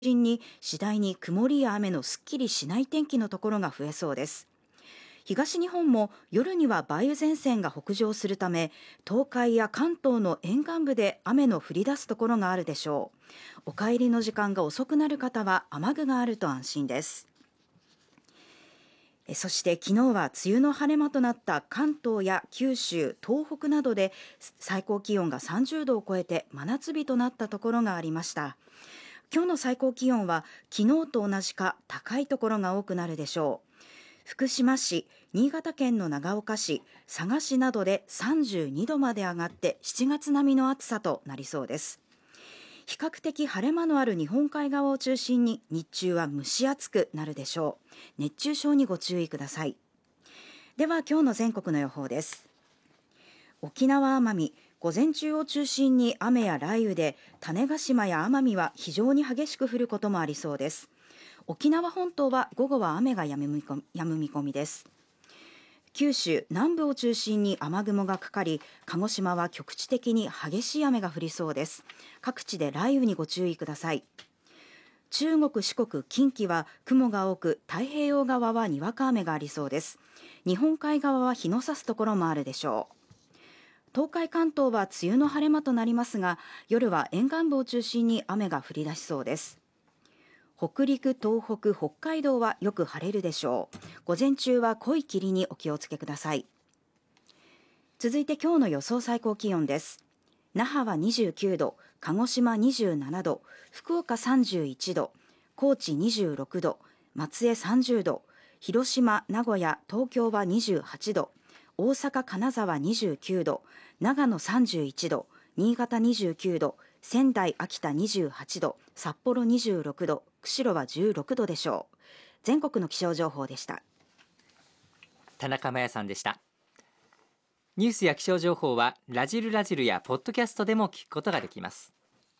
心に次第に曇りや雨のすっきりしない天気のところが増えそうです。東日本も夜には梅雨前線が北上するため、東海や関東の沿岸部で雨の降り出すところがあるでしょう。お帰りの時間が遅くなる方は雨具があると安心です。そして昨日は梅雨の晴れ間となった関東や九州、東北などで最高気温が30度を超えて真夏日となったところがありました。今日の最高気温は昨日と同じか高いところが多くなるでしょう。福島市、新潟県の長岡市、佐賀市などで32度まで上がって7月並みの暑さとなりそうです。比較的晴れ間のある日本海側を中心に日中は蒸し暑くなるでしょう。熱中症にご注意ください。では今日の全国の予報です。沖縄・奄美、午前中を中心に雨や雷雨で、種子島や奄美は非常に激しく降ることもありそうです。沖縄本島は午後は雨が止む見込みです。九州南部を中心に雨雲がかかり、鹿児島は局地的に激しい雨が降りそうです。各地で雷雨にご注意ください。中国、四国、近畿は雲が多く、太平洋側はにわか雨がありそうです。日本海側は日の差すところもあるでしょう。東海関東は梅雨の晴れ間となりますが、夜は沿岸部を中心に雨が降り出しそうです。北陸、東北、北海道はよく晴れるでしょう。午前中は濃い霧にお気をつけください。続いて今日の予想最高気温です。那覇は29度、鹿児島27度、福岡31度、高知26度、松江30度、広島、名古屋、東京は28度、大阪、金沢29度、長野31度、新潟29度、仙台、秋田28度、札幌26度、釧路は16度でしょう。全国の気象情報でした。 田中真也さんでした。ニュースや気象情報はラジルラジルやポッドキャストでも聞くことができます。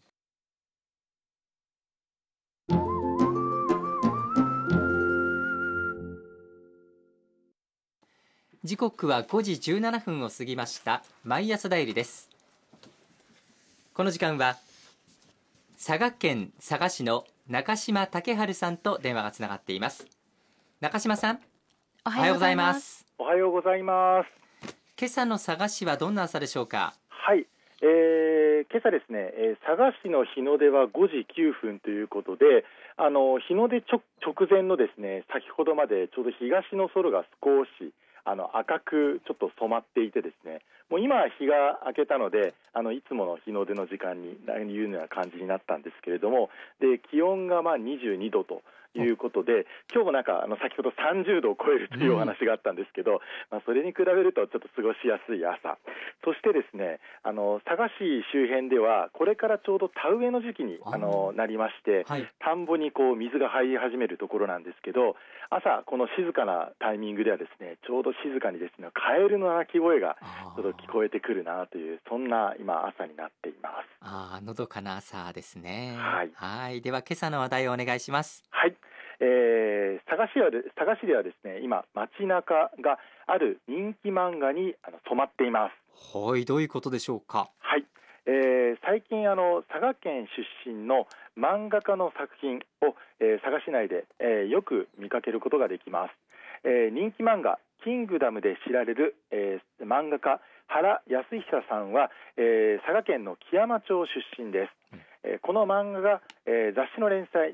時刻は5時17分を過ぎました。毎朝ダイリです。この時間は佐賀県佐賀市の中島武春さんと電話がつながっています。中島さん、おはようございます。 おはようございます。 今朝の佐賀市はどんな朝でしょうか。 はい、今朝ですね、佐賀市の日の出は5時9分ということで、日の出直前のですね、先ほどまでちょうど東の空が少し赤くちょっと染まっていてですね、もう今は日が明けたのでいつもの日の出の時間にいうような感じになったんですけれども、で気温が22度ということで、今日もなんか先ほど30度を超えるというお話があったんですけど、それに比べるとちょっと過ごしやすい朝。そしてですね、佐賀市周辺ではこれからちょうど田植えの時期になりまして、はい、田んぼにこう水が入り始めるところなんですけど、朝この静かなタイミングではですね、ちょうど静かにですね、カエルの鳴き声がちょっと聞こえてくるなという、そんな今朝になっています。 のどかな朝ですね。 はい、 はい、では今朝の話題をお願いします。 はい、佐賀市ではですね、今街中がある人気漫画に染まっています。 はい、どういうことでしょうか。 はい、最近佐賀県出身の漫画家の作品を、佐賀市内で、よく見かけることができます。人気漫画キングダムで知られる、漫画家原康久さんは、佐賀県の基山町出身です。この漫画が、雑誌の連載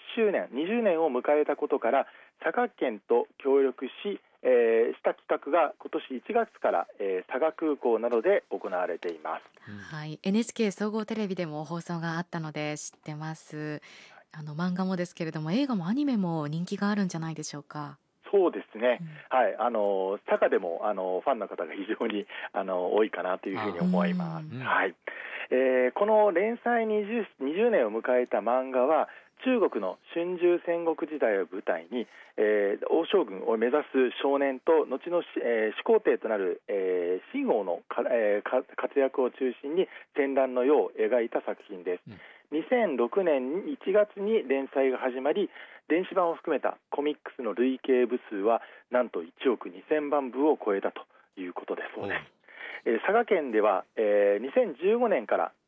20年を迎えたことから、佐賀県と協力した企画が今年1月から、佐賀空港などで行われています。 はい、NHK 総合テレビでも放送があったので知ってます。漫画もですけれども、映画もアニメも人気があるんじゃないでしょうか。 そうですね、はい、佐賀でもファンの方が非常に多いかなというふうに思います。はい、この連載20年を迎えた漫画は、中国の春秋戦国時代を舞台に、王将軍を目指す少年と後の、始皇帝となる、秦王の活躍を中心に戦乱の世を描いた作品です。2006年1月に連載が始まり、電子版を含めたコミックスの累計部数はなんと1億2000万部を超えたということです。そうです。佐賀県では、2015年から